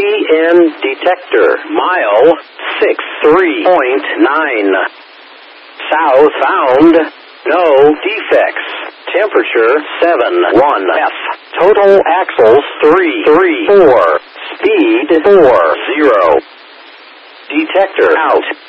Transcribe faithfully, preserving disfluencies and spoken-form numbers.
N detector. Mile six three point nine. Southbound. No defects. Temperature seven one F. Total axles three three four. Speed four zero. Detector out.